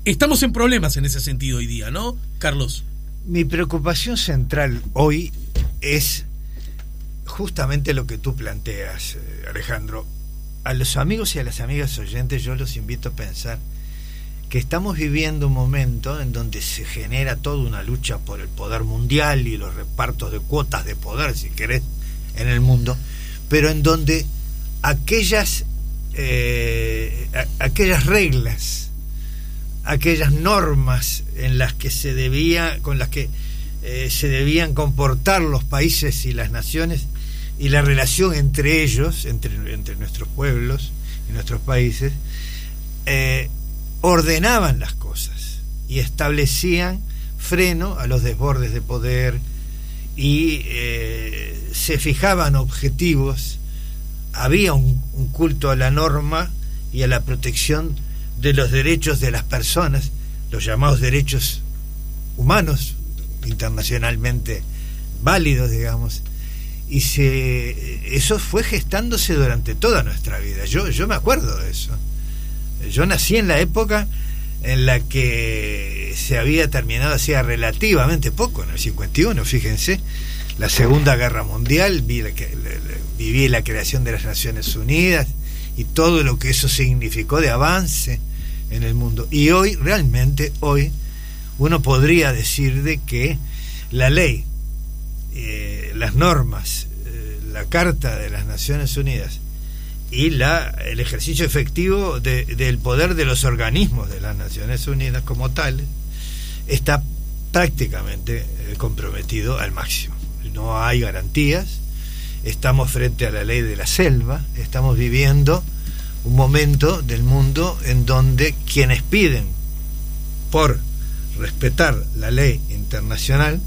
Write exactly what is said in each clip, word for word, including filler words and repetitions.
estamos en problemas en ese sentido hoy día, ¿no, Carlos? Mi preocupación central hoy es justamente lo que tú planteas, Alejandro. A los amigos y a las amigas oyentes yo los invito a pensar que estamos viviendo un momento en donde se genera toda una lucha por el poder mundial y los repartos de cuotas de poder, si querés, en el mundo, pero en donde aquellas eh, a, aquellas reglas, aquellas normas en las que se debía, con las que eh, se debían comportar los países y las naciones, y la relación entre ellos, entre, entre nuestros pueblos y nuestros países, eh, ordenaban las cosas y establecían freno a los desbordes de poder y eh, se fijaban objetivos. Había un, un culto a la norma y a la protección de los derechos de las personas, los llamados derechos humanos, internacionalmente válidos, digamos, y se eso fue gestándose durante toda nuestra vida. Yo, yo me acuerdo de eso. Yo nací en la época en la que se había terminado hacía relativamente poco, en el cincuenta y uno, fíjense, la Segunda Guerra Mundial, vi la, viví la creación de las Naciones Unidas y todo lo que eso significó de avance en el mundo. Y hoy, realmente hoy, uno podría decir de que la ley, eh, las normas, eh, la Carta de las Naciones Unidas y la, el ejercicio efectivo de, del poder de los organismos de las Naciones Unidas como tales está prácticamente eh, comprometido al máximo. No hay garantías, estamos frente a la ley de la selva, estamos viviendo un momento del mundo en donde quienes piden por respetar la ley internacional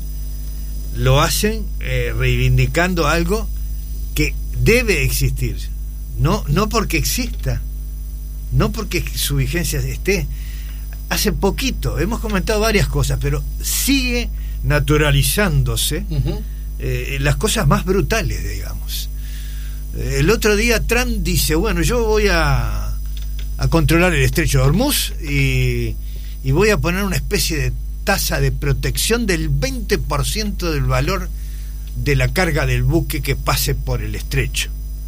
lo hacen eh, reivindicando algo que debe existir. No, no porque exista, no porque su vigencia esté. Hace poquito hemos comentado varias cosas, pero sigue naturalizándose uh-huh. eh, las cosas más brutales, digamos. Eh, el otro día Trump dice, bueno, yo voy a, a controlar el estrecho de Hormuz y, y voy a poner una especie de tasa de protección del veinte por ciento del valor de la carga del buque que pase por el estrecho.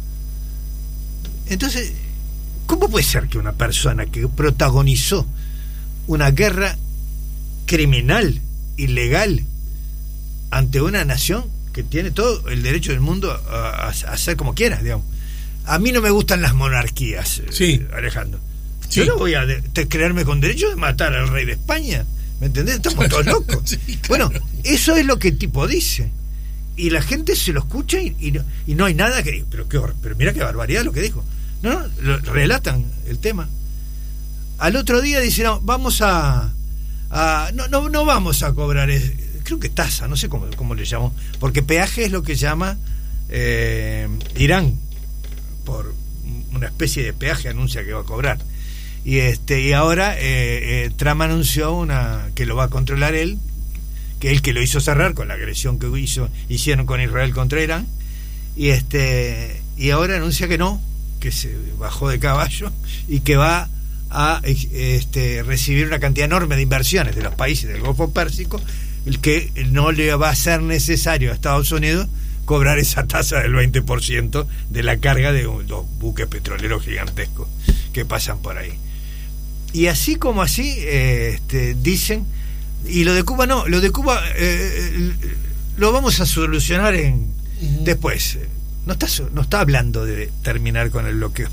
Entonces, ¿cómo puede ser que una persona que protagonizó una guerra criminal, ilegal, ante una nación que tiene todo el derecho del mundo a, a hacer como quiera, digamos? A mí no me gustan las monarquías, sí. eh, Alejandro. Sí. Yo no voy a de, de creerme con derecho de matar al rey de España, ¿me entendés? Estamos todos locos. Sí, claro. Bueno, eso es lo que el tipo dice. Y la gente se lo escucha y, y, no, y no hay nada que... Pero, qué, pero mira qué barbaridad lo que dijo. No, no, lo, relatan el tema. Al otro día dicen, no, vamos a... a no, no, no vamos a cobrar... Es, creo que tasa, no sé cómo, cómo le llamo. Porque peaje es lo que llama eh, Irán. Por una especie de peaje anuncia que va a cobrar. Y este y ahora eh, eh, Trump anunció una que lo va a controlar él, que él que lo hizo cerrar con la agresión que hizo hicieron con Israel contra Irán, y este y ahora anuncia que no, que se bajó de caballo y que va a este, recibir una cantidad enorme de inversiones de los países del Golfo Pérsico, el que no le va a ser necesario a Estados Unidos cobrar esa tasa del veinte por ciento de la carga de los buques petroleros gigantescos que pasan por ahí. Y así como así eh, este, dicen, y lo de Cuba no, lo de Cuba eh, lo vamos a solucionar en uh-huh. después. No está, no está hablando de terminar con el bloqueo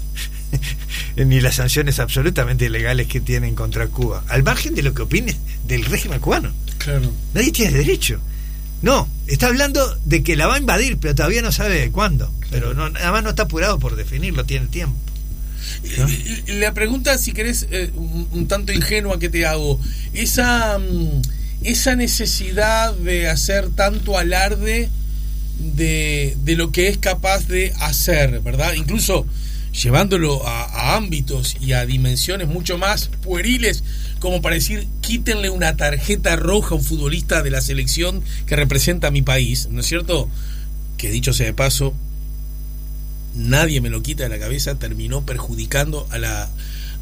ni las sanciones absolutamente ilegales que tienen contra Cuba, al margen de lo que opine del régimen cubano. Claro. Nadie tiene derecho. No, está hablando de que la va a invadir, pero todavía no sabe cuándo. Pero no, además no está apurado por definirlo, tiene tiempo, ¿no? La pregunta, si querés, eh, un, un tanto ingenua que te hago, esa, esa necesidad de hacer tanto alarde de, de lo que es capaz de hacer, ¿verdad? Incluso llevándolo a, a ámbitos y a dimensiones mucho más pueriles, como para decir, quítenle una tarjeta roja a un futbolista de la selección que representa a mi país, ¿no es cierto? Que dicho sea de paso, nadie me lo quita de la cabeza, terminó perjudicando a la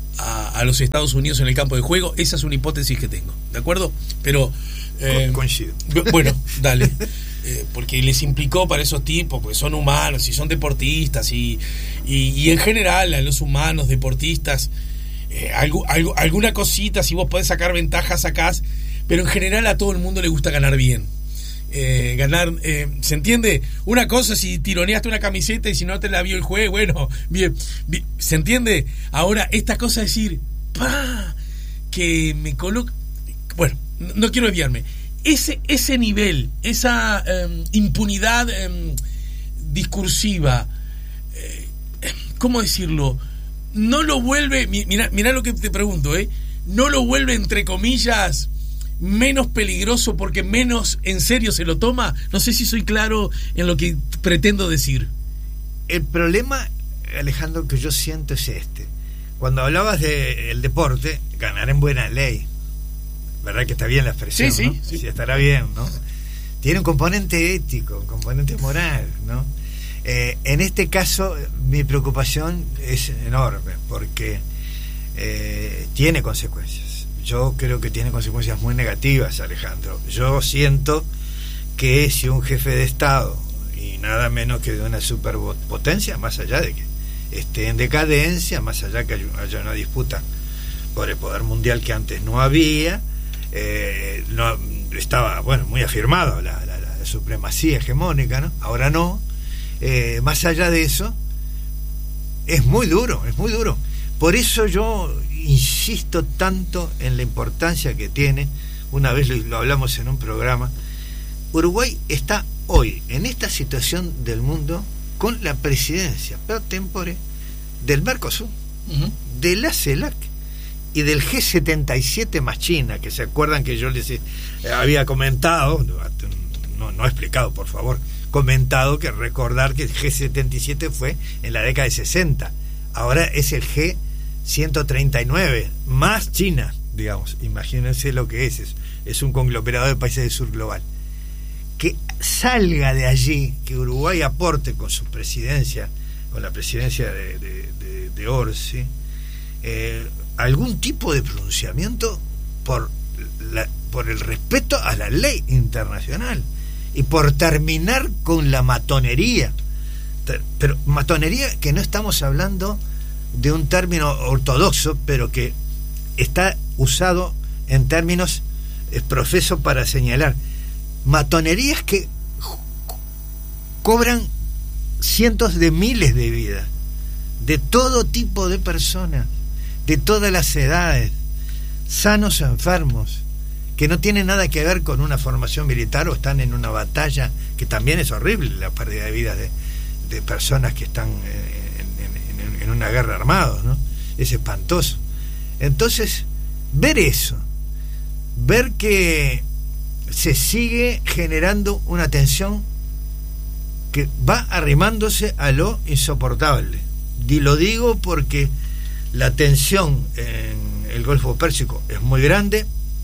a, a los Estados Unidos en el campo de juego. Esa es una hipótesis que tengo, ¿de acuerdo? Pero eh, coincido. Bueno, dale. Eh, porque les implicó para esos tipos, porque son humanos y son deportistas y, y, y en general a los humanos deportistas eh, algo, algo, alguna cosita, si vos podés sacar ventajas sacás, pero en general a todo el mundo le gusta ganar bien. Eh, ganar, eh, ¿se entiende? Una cosa si tironeaste una camiseta y si no te la vio el juez, bueno, bien, bien, ¿se entiende? Ahora, esta cosa de decir, ¡pah! Que me coloca, bueno, no quiero desviarme. Ese, ese nivel, esa eh, impunidad eh, discursiva, eh, ¿cómo decirlo? No lo vuelve, mira, mira lo que te pregunto, ¿eh? No lo vuelve, entre comillas, menos peligroso porque menos en serio se lo toma. No sé si soy claro en lo que pretendo decir. El problema, Alejandro, que yo siento es este. Cuando hablabas del deporte, ganar en buena ley. ¿Verdad que está bien la expresión? Sí, sí, ¿no? sí. Sí, estará bien, ¿no? Tiene un componente ético, un componente moral, ¿no? Eh, en este caso, mi preocupación es enorme, porque eh, tiene consecuencias. Yo creo que tiene consecuencias muy negativas, Alejandro. Yo siento que si un jefe de Estado, y nada menos que de una superpotencia, más allá de que esté en decadencia, más allá que haya una disputa por el poder mundial que antes no había, Eh, no, estaba bueno muy afirmado la, la, la supremacía hegemónica, ¿no? Ahora no. Eh, más allá de eso, es muy duro, es muy duro. Por eso yo insisto tanto en la importancia que tiene. Una vez lo, lo hablamos en un programa. Uruguay está hoy en esta situación del mundo con la presidencia pro tempore del Mercosur, uh-huh, de la CELAC y del G setenta y siete más China, que se acuerdan que yo les eh, había comentado, no, no he explicado, por favor, comentado que recordar que el G setenta y siete fue en la década de sesenta, ahora es el G ciento treinta y nueve más China, digamos, imagínense lo que es, es, es un conglomerado de países del sur global. Que salga de allí, que Uruguay aporte con su presidencia, con la presidencia de, de, de, de Orsi, eh, algún tipo de pronunciamiento por, la, por el respeto a la ley internacional y por terminar con la matonería. Pero matonería que no estamos hablando de un término ortodoxo, pero que está usado en términos, es profeso para señalar matonerías que cobran cientos de miles de vidas de todo tipo de personas, de todas las edades, sanos o enfermos, que no tienen nada que ver con una formación militar o están en una batalla, que también es horrible la pérdida de vidas de, de personas que están en, en, en una guerra armada, ¿no? Es espantoso. Entonces, ver eso, ver que se sigue generando una tensión que va arrimándose a lo insoportable. Y lo digo porque la tensión en el Golfo Pérsico es muy grande.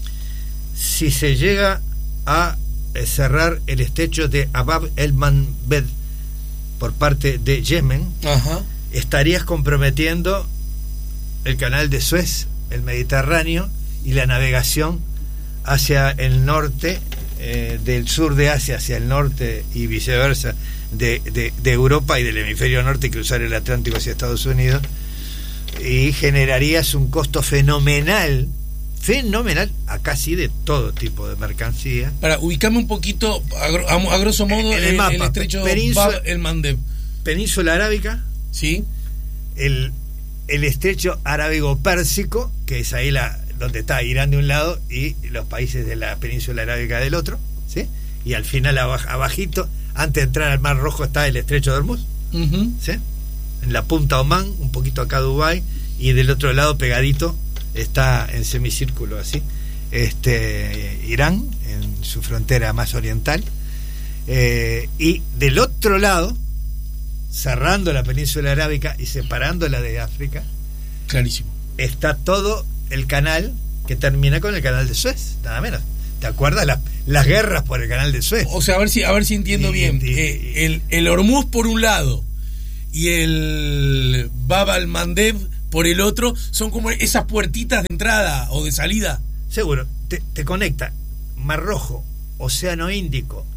Si se llega a cerrar el estrecho de Bab el-Mandeb por parte de Yemen, ajá, estarías comprometiendo el canal de Suez, el Mediterráneo y la navegación hacia el norte, eh, del sur de Asia hacia el norte y viceversa, de, de, de Europa y del hemisferio norte, cruzar el Atlántico hacia Estados Unidos, y generarías un costo fenomenal, fenomenal, acá sí, de todo tipo de mercancía. Para ubicarme un poquito, a, a, a grosso modo, en el, el, mapa, el estrecho Bab el-Mandeb. Península Arábica, sí, el, el estrecho arábigo-pérsico, que es ahí la donde está Irán de un lado y los países de la península arábica del otro, ¿sí? Y al final abaj, abajito, antes de entrar al Mar Rojo, está el estrecho de Hormuz, uh-huh, ¿sí? En la punta Omán, un poquito acá Dubái, y del otro lado pegadito está en semicírculo así este Irán, en su frontera más oriental, eh, y del otro lado, cerrando la península arábica y separándola de África, clarísimo, está todo el canal que termina con el canal de Suez, nada menos. ¿Te acuerdas la, las guerras por el canal de Suez? O sea, a ver si a ver si entiendo y, bien. Y, eh, el, el Hormuz por un lado y el Bab el-Mandeb por el otro, son como esas puertitas de entrada o de salida. Seguro, te, te conecta Mar Rojo, Océano Índico,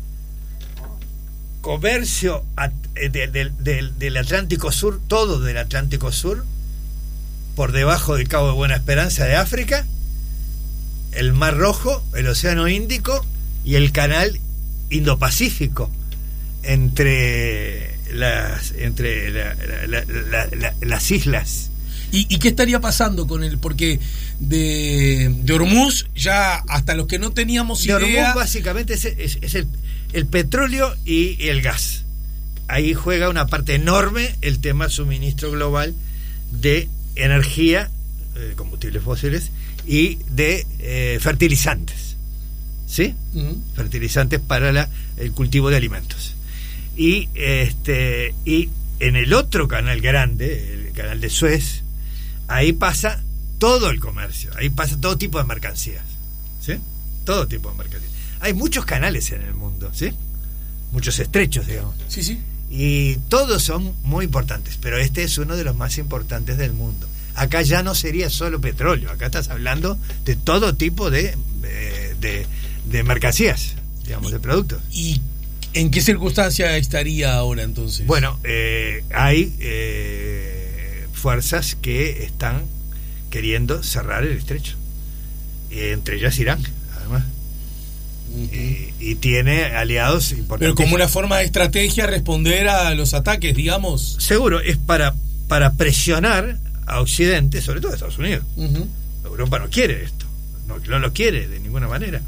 comercio at, de, de, de, del Atlántico Sur, todo del Atlántico Sur, por debajo del Cabo de Buena Esperanza de África, el Mar Rojo, el Océano Índico y el Canal Indo-Pacífico entre las entre la, la, la, la, la, las islas. ¿Y, ¿Y qué estaría pasando con él? Porque de, de Hormuz ya hasta los que no teníamos de idea... Hormuz básicamente es, es, es el, el petróleo y el gas. Ahí juega una parte enorme el tema suministro global de energía, eh, combustibles fósiles y de eh, fertilizantes, ¿sí? Uh-huh. Fertilizantes para la, el cultivo de alimentos. Y este y en el otro canal grande, el canal de Suez, ahí pasa todo el comercio, ahí pasa todo tipo de mercancías, ¿sí? Todo tipo de mercancías. Hay muchos canales en el mundo, ¿sí? Muchos estrechos, digamos. Sí, sí. Y todos son muy importantes, pero este es uno de los más importantes del mundo. Acá ya no sería solo petróleo, acá estás hablando de todo tipo de de, de, de mercancías, digamos, de productos. ¿Y en qué circunstancia estaría ahora entonces? Bueno, eh, hay eh, fuerzas que están queriendo cerrar el estrecho, eh, entre ellas Irán, además. Uh-huh. y, y tiene aliados importantes. Pero como una forma de estrategia responder a los ataques, digamos. Seguro, es para, para presionar a Occidente, sobre todo a Estados Unidos. Uh-huh. Europa no quiere esto, no, no lo quiere de ninguna manera.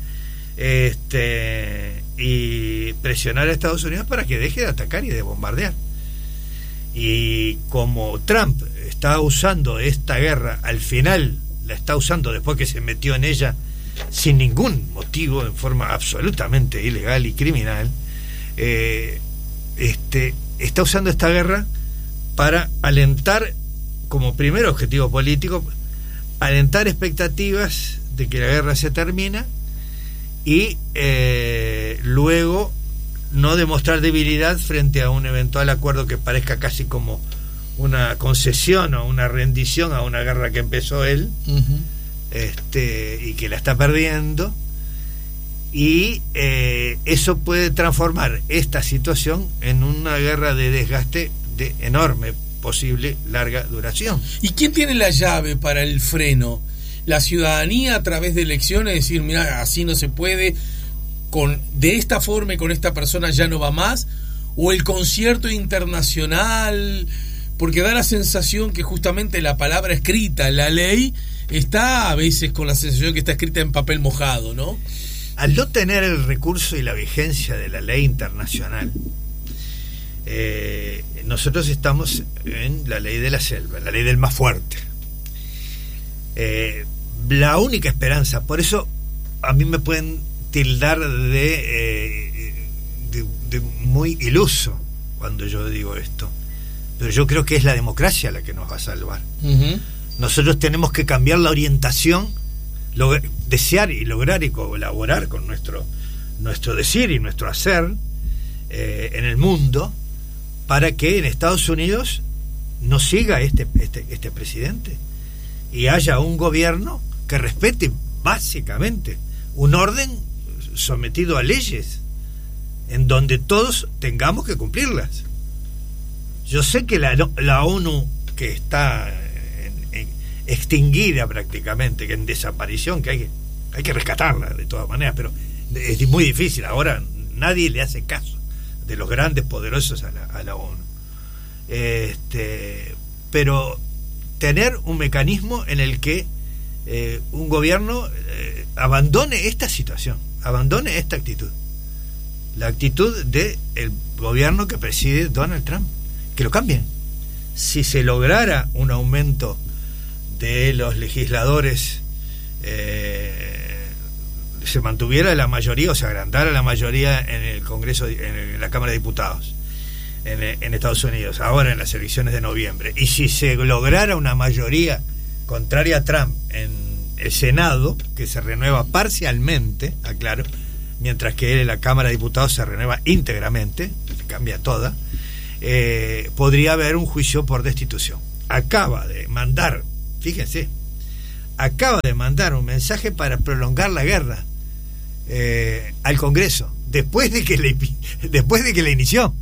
Este y presionar a Estados Unidos para que deje de atacar y de bombardear. Y como Trump está usando esta guerra, al final la está usando después que se metió en ella sin ningún motivo, en forma absolutamente ilegal y criminal, eh, este, está usando esta guerra para alentar, como primer objetivo político, alentar expectativas de que la guerra se termina y eh, luego no demostrar debilidad frente a un eventual acuerdo que parezca casi como una concesión o una rendición a una guerra que empezó él. Uh-huh. Este, y que la está perdiendo, y eh, eso puede transformar esta situación en una guerra de desgaste de enorme, posible, larga duración. ¿Y quién tiene la llave para el freno? ¿La ciudadanía a través de elecciones? Decir, mira, así no se puede, con de esta forma y con esta persona ya no va más, o el concierto internacional, porque da la sensación que justamente la palabra escrita, la ley, está a veces con la sensación que está escrita en papel mojado, ¿no? Al no tener el recurso y la vigencia de la ley internacional, eh, nosotros estamos en la ley de la selva, la ley del más fuerte. Eh, la única esperanza, por eso a mí me pueden tildar de, eh, de, de muy iluso cuando yo digo esto, pero yo creo que es la democracia la que nos va a salvar. Uh-huh. Nosotros tenemos que cambiar la orientación, log- desear y lograr y colaborar con nuestro, nuestro decir y nuestro hacer eh, en el mundo, para que en Estados Unidos no siga este, este, este presidente y haya un gobierno que respete básicamente un orden sometido a leyes en donde todos tengamos que cumplirlas. Yo sé que la, la ONU, que está extinguida prácticamente, que en desaparición, que hay que hay que rescatarla de todas maneras, pero es muy difícil. Ahora nadie le hace caso de los grandes poderosos a la, a la ONU. Este, pero tener un mecanismo en el que eh, un gobierno eh, abandone esta situación, abandone esta actitud, la actitud de el gobierno que preside Donald Trump, que lo cambien. Si se lograra un aumento de los legisladores, eh, se mantuviera la mayoría o se agrandara la mayoría en el Congreso, en la Cámara de Diputados en, en Estados Unidos, ahora en las elecciones de noviembre, y si se lograra una mayoría contraria a Trump en el Senado, que se renueva parcialmente, aclaro, mientras que en la Cámara de Diputados se renueva íntegramente, se cambia toda, eh, podría haber un juicio por destitución. acaba de mandar, fíjense, acaba de mandar un mensaje para prolongar la guerra eh, al Congreso después de que le, después de que la inició.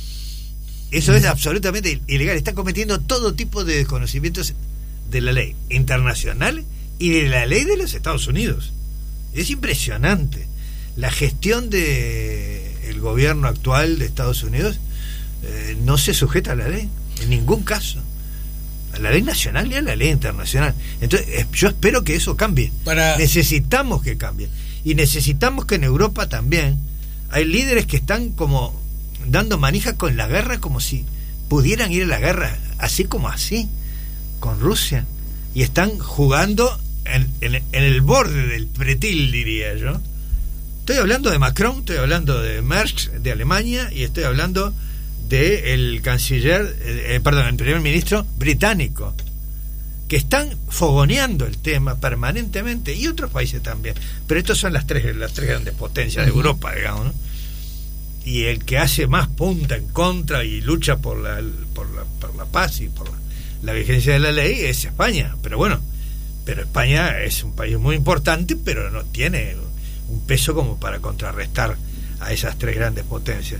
Eso es absolutamente ilegal. Está cometiendo todo tipo de desconocimientos de la ley internacional y de la ley de los Estados Unidos. Es impresionante la gestión de el gobierno actual de Estados Unidos. Eh, no se sujeta a la ley en ningún caso, a la ley nacional y a la ley internacional. Entonces eh, yo espero que eso cambie. Para... necesitamos que cambie, y necesitamos que en Europa también hay líderes que están como dando manija con la guerra, como si pudieran ir a la guerra así como así con Rusia, y están jugando en, en, en el borde del pretil, diría yo. Estoy hablando de Macron, estoy hablando de Merz de Alemania, y estoy hablando del canciller, eh, perdón, el primer ministro británico, que están fogoneando el tema permanentemente, y otros países también, pero estos son las tres las tres grandes potencias de Europa, digamos, ¿no? Y el que hace más punta en contra y lucha por la por la, por la paz y por la, la vigencia de la ley es España. Pero bueno, pero España es un país muy importante, pero no tiene un peso como para contrarrestar a esas tres grandes potencias.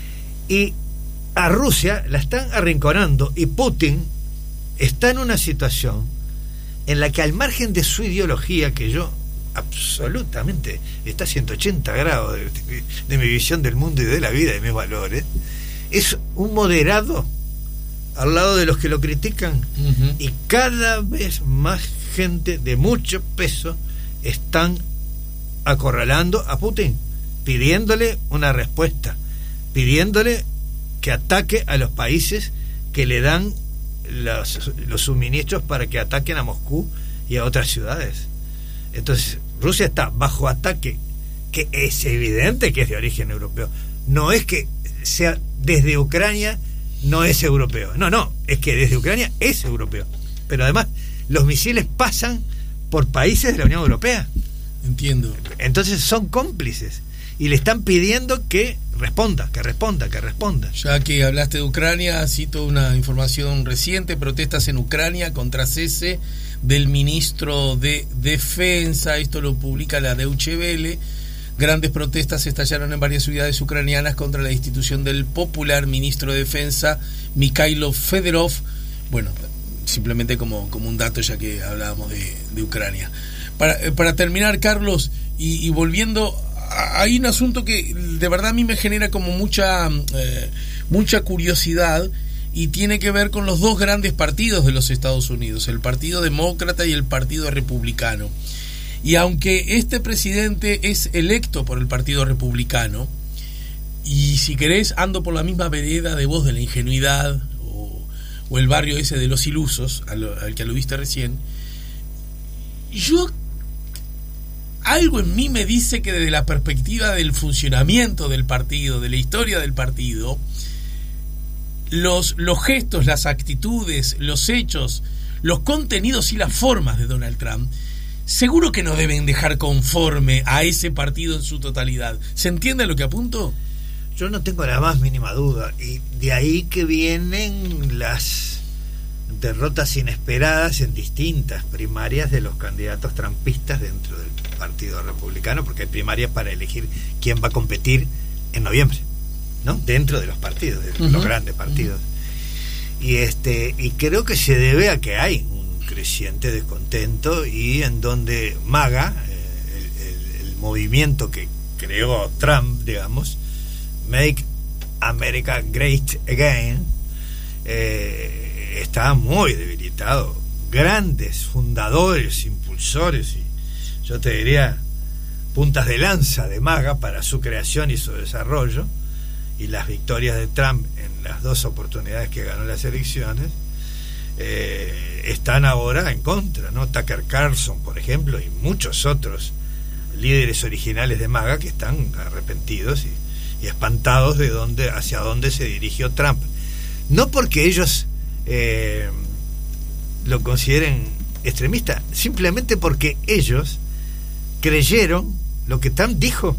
Y a Rusia la están arrinconando, y Putin está en una situación en la que, al margen de su ideología, que yo absolutamente está a ciento ochenta grados de, de, de mi visión del mundo y de la vida y de mis valores, es un moderado al lado de los que lo critican. Uh-huh. Y cada vez más gente de mucho peso están acorralando a Putin, pidiéndole una respuesta, pidiéndole que ataque a los países que le dan los, los suministros para que ataquen a Moscú y a otras ciudades. Entonces Rusia está bajo ataque, que es evidente que es de origen europeo. No es que sea desde Ucrania, no es europeo. No, no, es que desde Ucrania es europeo. Pero además los misiles pasan por países de la Unión Europea. Entiendo. Entonces son cómplices y le están pidiendo que responda, que responda, que responda. Ya que hablaste de Ucrania, cito una información reciente: protestas en Ucrania contra cese del ministro de Defensa. Esto lo publica la Deutsche Welle. Grandes protestas estallaron en varias ciudades ucranianas contra la institución del popular ministro de Defensa, Mikhailo Fedorov. Bueno, simplemente como, como un dato, ya que hablábamos de, de Ucrania. Para, para terminar, Carlos, y, y volviendo, a, hay un asunto que de verdad a mí me genera como mucha, eh, mucha curiosidad, y tiene que ver con los dos grandes partidos de los Estados Unidos, el Partido Demócrata y el Partido Republicano. Y aunque este presidente es electo por el Partido Republicano, y si querés ando por la misma vereda de vos de la ingenuidad, o, o el barrio ese de los ilusos, al, al que aludiste recién, yo, algo en mí me dice que desde la perspectiva del funcionamiento del partido, de la historia del partido, los, los gestos, las actitudes, los hechos, los contenidos y las formas de Donald Trump seguro que no deben dejar conforme a ese partido en su totalidad. ¿Se entiende a lo que apunto? Yo no tengo la más mínima duda, y de ahí que vienen las derrotas inesperadas en distintas primarias de los candidatos trumpistas dentro del Partido Republicano, porque hay primarias para elegir quién va a competir en noviembre, ¿no? Dentro de los partidos, de uh-huh. los grandes partidos. Uh-huh. Y este y creo que se debe a que hay un creciente descontento, y en donde MAGA, eh, el, el movimiento que creó Trump, digamos, Make America Great Again, eh, está muy debilitado. Grandes fundadores, impulsores y yo te diría puntas de lanza de MAGA para su creación y su desarrollo, y las victorias de Trump en las dos oportunidades que ganó las elecciones, eh, están ahora en contra, ¿no? Tucker Carlson, por ejemplo, y muchos otros líderes originales de MAGA que están arrepentidos y, y espantados de dónde, hacia dónde se dirigió Trump. No porque ellos eh, lo consideren extremista, simplemente porque ellos creyeron lo que Trump dijo,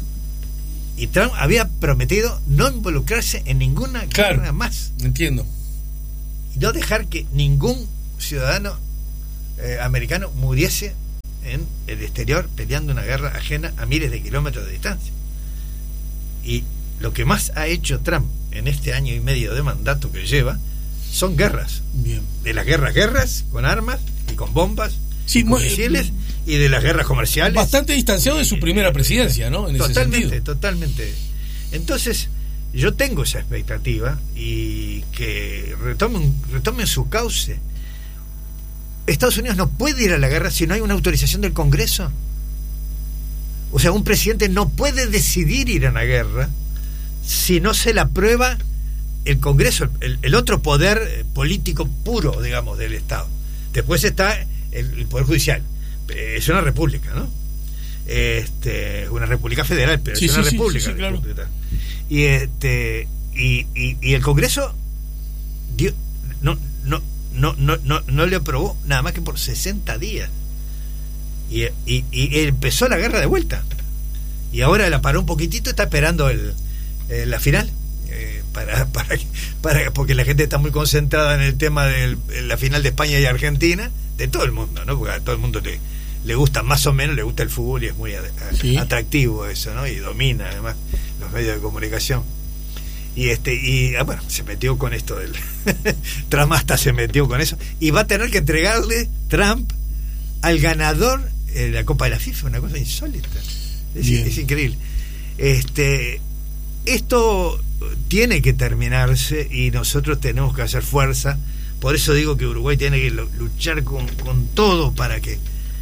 y Trump había prometido no involucrarse en ninguna claro, guerra más. Entiendo. y no dejar que ningún ciudadano eh, americano muriese en el exterior peleando una guerra ajena a miles de kilómetros de distancia. Y lo que más ha hecho Trump en este año y medio de mandato que lleva son guerras. Bien. De las guerras, guerras con armas y con bombas, sí, con misiles, eh, y de las guerras comerciales. Bastante distanciado de su primera presidencia, ¿no? En totalmente, ese totalmente. Entonces, yo tengo esa expectativa y que retomen, retomen su cauce. Estados Unidos no puede ir a la guerra si no hay una autorización del Congreso. O sea, un presidente no puede decidir ir a la guerra si no se la aprueba el Congreso, el, el otro poder político puro, digamos, del Estado. Después está el, el Poder Judicial. Es una república, ¿no? Este, una república federal, pero sí, es una sí, república. Sí, sí, claro. Y este y, y, y el Congreso dio, no, no, no, no, no, no le aprobó nada más que por sesenta días. Y, y, y empezó la guerra de vuelta. Y ahora la paró un poquitito, está esperando el, eh, la final. Eh, para, para, para, porque la gente está muy concentrada en el tema de la final de España y Argentina, de todo el mundo, ¿no? Porque a todo el mundo le, le gusta más o menos, le gusta el fútbol y es muy a, a, sí. atractivo eso, ¿no? Y domina además los medios de comunicación. Y este y ah, bueno, se metió con esto del Trump hasta se metió con eso y va a tener que entregarle Trump al ganador de la Copa de la FIFA, una cosa insólita. Es, es increíble. Este esto tiene que terminarse y nosotros tenemos que hacer fuerza. Por eso digo que Uruguay tiene que luchar con, con todo para que eh,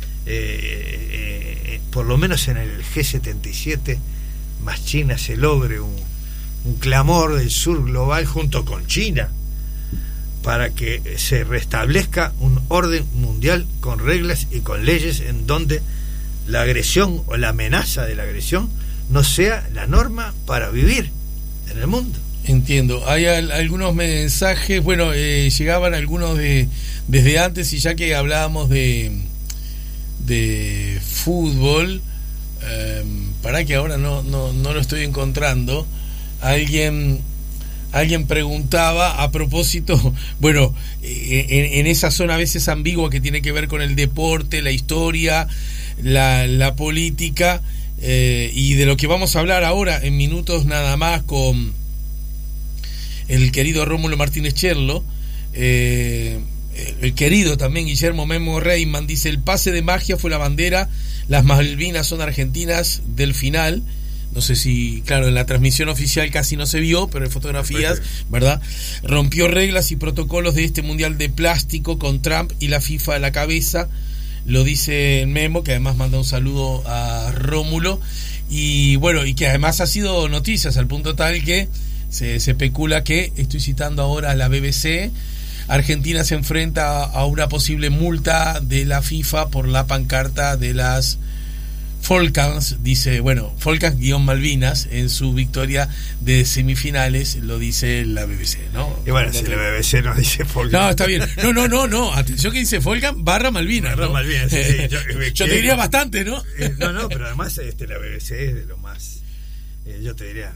eh, por lo menos en el G setenta y siete más China se logre un, un clamor del sur global junto con China para que se restablezca un orden mundial con reglas y con leyes en donde la agresión o la amenaza de la agresión no sea la norma para vivir en el mundo. Entiendo. Hay al, algunos mensajes, bueno, eh, llegaban algunos de desde antes, y ya que hablábamos de de fútbol, eh, para que ahora no, no, no lo estoy encontrando, alguien alguien preguntaba a propósito, bueno, en, en esa zona a veces ambigua que tiene que ver con el deporte, la historia, la, la política, eh, y de lo que vamos a hablar ahora en minutos nada más con el querido Rómulo Martínez Cherlo, eh, el querido también Guillermo Memo Reyman, dice: el pase de magia fue la bandera, las Malvinas son argentinas del final. No sé si, claro, en la transmisión oficial casi no se vio, pero en fotografías, ¿verdad? Rompió reglas y protocolos de este mundial de plástico con Trump y la FIFA a la cabeza. Lo dice Memo, que además manda un saludo a Rómulo. Y bueno, y que además ha sido noticias al punto tal que se, se especula que, estoy citando ahora a la B B C, Argentina se enfrenta a una posible multa de la FIFA por la pancarta de las Falklands, dice, bueno, Falklands-Malvinas en su victoria de semifinales, lo dice la B B C, ¿no? Y bueno, si la B B C no dice Falklands. No, está bien. No, no, no, no. Atención que dice Falklands barra Malvinas, barra ¿no? Malvinas, sí, sí. Yo, yo te diría bastante, ¿no? Eh, no, no, pero además este, la B B C es de lo más, eh, yo te diría,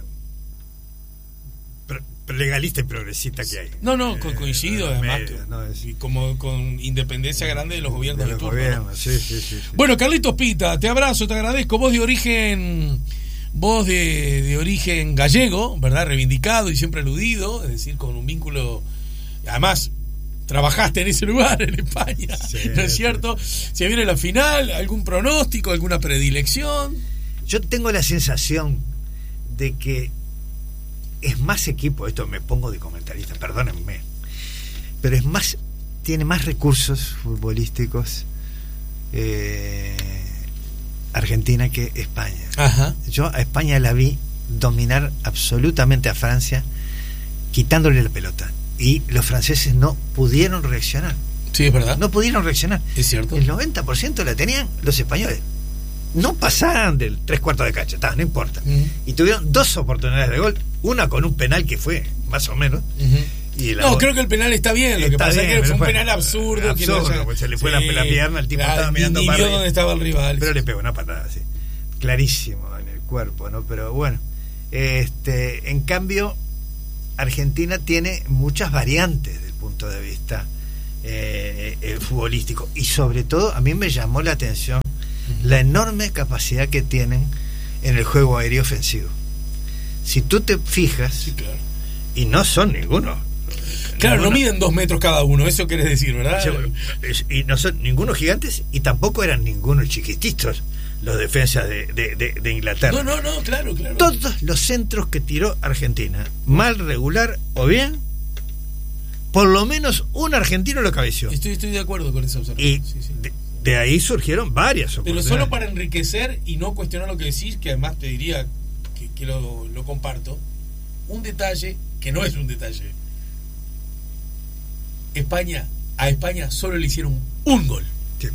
legalista y progresista que hay. No, no, co- coincido, eh, además, media, no, es, y como con independencia grande de los gobiernos de, los de turno, gobiernos, ¿no? sí, sí, sí, sí. Bueno, Carlitos Pita, te abrazo, te agradezco. Vos de origen, vos de, de origen gallego, ¿verdad? Reivindicado y siempre aludido, es decir, con un vínculo, además trabajaste en ese lugar, en España, sí, ¿no es cierto? Sí. ¿Se viene la final? ¿Algún pronóstico? ¿Alguna predilección? Yo tengo la sensación de que es más equipo, esto me pongo de comentarista, perdónenme, pero es más, tiene más recursos futbolísticos eh, Argentina que España. Ajá. Yo a España la vi dominar absolutamente a Francia, quitándole la pelota, y los franceses no pudieron reaccionar. Sí, es verdad. No pudieron reaccionar. Es cierto. El noventa por ciento la tenían los españoles. No pasaban del tres cuartos de cancha, tá, no importa. Uh-huh. Y tuvieron dos oportunidades de gol, una con un penal que fue más o menos. Uh-huh. Y la no, creo que el penal está bien, lo que pasa bien, es que fue un fue penal absurdo. absurdo que no pues se le fue sí, la, la pierna, el tipo la, estaba mirando ni para vio dónde estaba el rival. Pero le pegó una patada, sí. Clarísimo en el cuerpo, ¿no? Pero bueno, este, en cambio, Argentina tiene muchas variantes del punto de vista eh, eh, futbolístico. Y sobre todo, a mí me llamó la atención la enorme capacidad que tienen en el juego aéreo ofensivo. Si tú te fijas, sí, claro. Y no son ninguno. Claro, ninguno, no miden dos metros cada uno, eso querés decir, ¿verdad? Y no son ninguno gigantes y tampoco eran ninguno chiquititos los defensas de, de, de, de Inglaterra. No, no, no, claro, claro. Todos los centros que tiró Argentina, mal, regular o bien, por lo menos un argentino lo cabeció. Estoy, estoy de acuerdo con esa observación. Y sí, sí. De, de ahí surgieron varias oportunidades. Pero solo para enriquecer y no cuestionar lo que decís, que además te diría que, que lo, lo comparto, un detalle que no es un detalle. España, a España solo le hicieron un gol. Sí.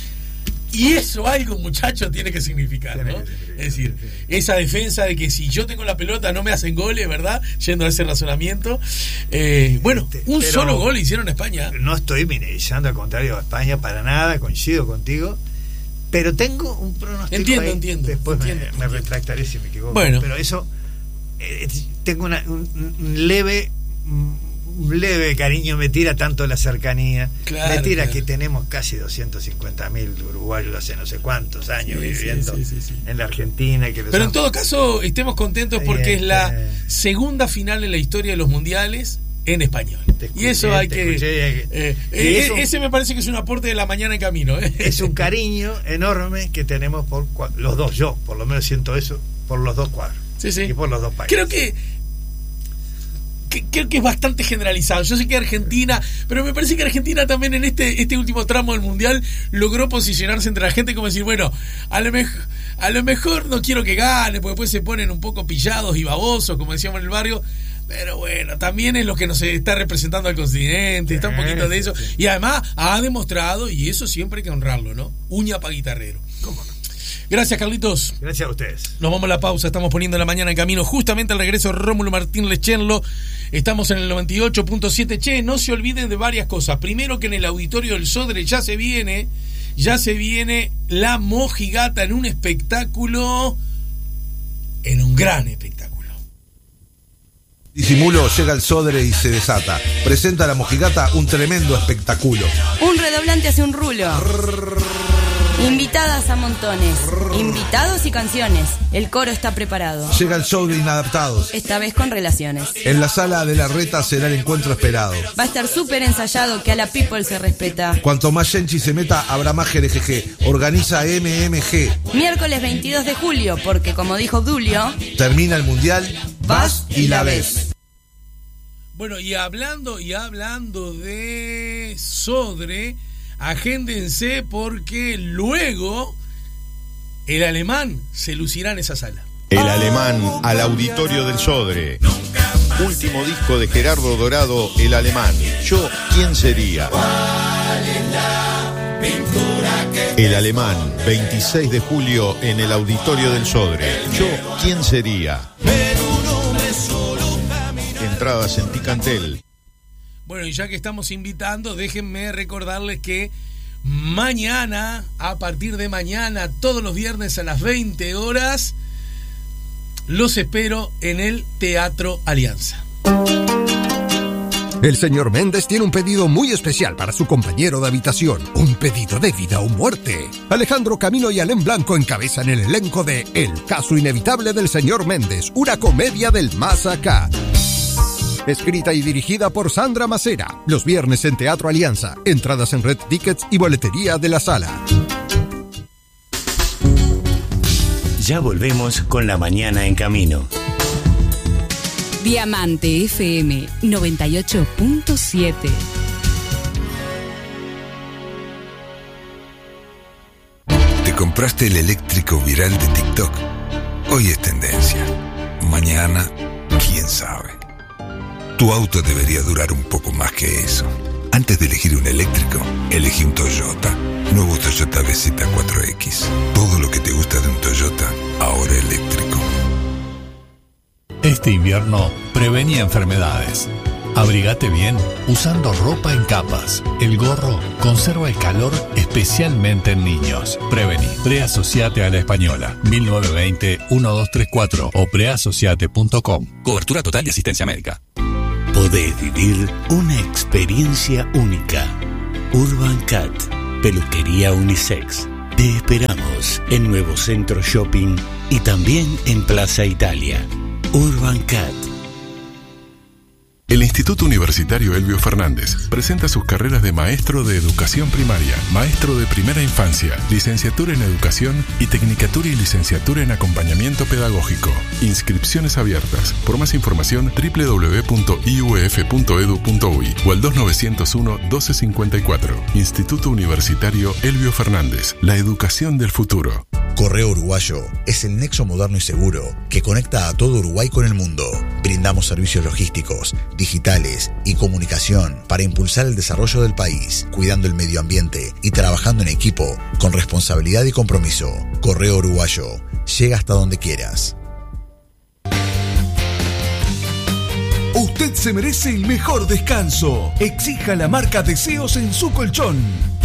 Y eso algo, muchachos, tiene que significar, ¿no? Es decir, esa defensa de que si yo tengo la pelota no me hacen goles, ¿verdad? Yendo a ese razonamiento. Eh, bueno, un Pero solo gol hicieron a España. No estoy minimizando, al contrario, a España para nada, coincido contigo. Pero tengo un pronóstico. Entiendo, ahí. entiendo. Después entiendo, me, entiendo. me retractaré si me equivoco. Bueno. Pero eso, eh, tengo una, un, un leve... Un, un leve cariño me tira tanto la cercanía, claro, me tira claro. que tenemos casi doscientos cincuenta mil uruguayos hace no sé cuántos años sí, viviendo sí, sí, sí, sí. en la Argentina. Que Pero en todo caso estemos contentos porque es la segunda final en la historia de los mundiales en español. Escuché, y eso hay que... Escuché, eh, eh, eso, ese me parece que es un aporte de la mañana en camino. ¿eh? Es un cariño enorme que tenemos por los dos, yo por lo menos siento eso, por los dos cuadros. Sí, sí. Y por los dos países. Creo que creo que es bastante generalizado. Yo sé que Argentina, pero me parece que Argentina también en este este último tramo del Mundial logró posicionarse entre la gente como decir, bueno, a lo mejor a lo mejor no quiero que gane, porque después se ponen un poco pillados y babosos, como decíamos en el barrio, pero bueno, también es lo que nos está representando al continente, está un poquito de eso, y además ha demostrado, y eso siempre hay que honrarlo, ¿no? Uña pa' guitarrero. ¿Cómo no? Gracias, Carlitos. Gracias a ustedes. Nos vamos a la pausa, estamos poniendo la mañana en camino. Justamente al regreso Rómulo Martín Lechenlo. Estamos en el noventa y ocho punto siete. Che, no se olviden de varias cosas. Primero que en el auditorio del Sodre ya se viene, ya se viene la Mojigata en un espectáculo, en un gran espectáculo. Disimulo llega al Sodre y se desata. Presenta a la Mojigata un tremendo espectáculo. Un redoblante hace un rulo. Invitadas a montones, invitados y canciones. El coro está preparado. Llega el show de Inadaptados. Esta vez con relaciones. En la sala de la Reta será el encuentro esperado. Va a estar súper ensayado, que a la people se respeta. Cuanto más Genchi se meta, habrá más Jerejeje. Organiza M M G. Miércoles veintidós de julio, porque como dijo Obdulio, termina el Mundial, vas y la ves. Bueno, y hablando, y hablando de Sodre, agéndense porque luego el Alemán se lucirá en esa sala. El Alemán al auditorio del Sodre. Último disco de Gerardo Dorado, El Alemán. Yo, ¿quién sería? El Alemán, veintiséis de julio en el auditorio del Sodre. Yo, ¿quién sería? Entradas en Ticantel. Bueno, y ya que estamos invitando, déjenme recordarles que mañana, a partir de mañana, todos los viernes a las veinte horas, los espero en el Teatro Alianza. El señor Méndez tiene un pedido muy especial para su compañero de habitación. Un pedido de vida o muerte. Alejandro Camino y Alén Blanco encabezan el elenco de El caso inevitable del señor Méndez, una comedia del más acá. Escrita y dirigida por Sandra Macera. Los viernes en Teatro Alianza. Entradas en Red Tickets y boletería de la sala. Ya volvemos con La Mañana en Camino. Diamante F M noventa y ocho punto siete. ¿Te compraste el eléctrico viral de TikTok? Hoy es tendencia. Mañana, quién sabe. Tu auto debería durar un poco más que eso. Antes de elegir un eléctrico, elegí un Toyota. Nuevo Toyota B Z cuatro X. Todo lo que te gusta de un Toyota, ahora eléctrico. Este invierno, prevení enfermedades. Abrigate bien usando ropa en capas. El gorro conserva el calor especialmente en niños. Prevení. Preasociate a la Española. mil novecientos veinte, doce treinta y cuatro o preasociate punto com. Cobertura total y asistencia médica. podés vivir una experiencia única. Urban Cat, peluquería unisex. Te esperamos en Nuevo Centro Shopping y también en Plaza Italia. Urban Cat. El Instituto Universitario Elbio Fernández presenta sus carreras de maestro de educación primaria, maestro de primera infancia, licenciatura en educación y tecnicatura y licenciatura en acompañamiento pedagógico. Inscripciones abiertas. Por más información, doble u doble u doble u punto i u e f punto e d u punto u i o al dos nueve cero uno, doce cincuenta y cuatro. Instituto Universitario Elbio Fernández. La educación del futuro. Correo Uruguayo es el nexo moderno y seguro que conecta a todo Uruguay con el mundo. Brindamos servicios logísticos, digitales y comunicación para impulsar el desarrollo del país, cuidando el medio ambiente y trabajando en equipo con responsabilidad y compromiso. Correo Uruguayo, llega hasta donde quieras. Usted se merece el mejor descanso. Exija la marca Deseos en su colchón.